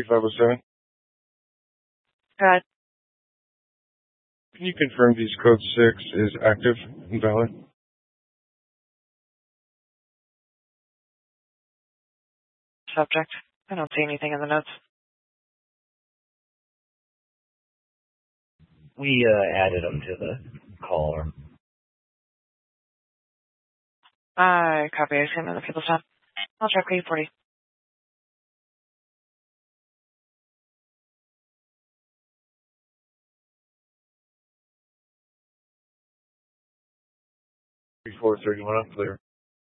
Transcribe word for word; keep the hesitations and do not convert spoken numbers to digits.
five oh seven. Good. Can you confirm these code six is active and valid? Subject. I don't see anything in the notes. We uh, added them to the caller. I copy. I see them in the people's tab. I'll check for you forty. three four thirty-one, I'm clear.